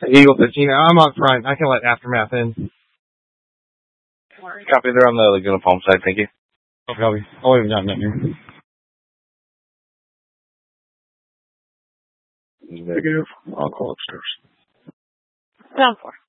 Eagle 15. I'm on front. I can let Aftermath in. Copy. They're on the Laguna Palm side. Thank you. Oh, copy. I'll leave them down here. Negative. I'll call upstairs. Down 4.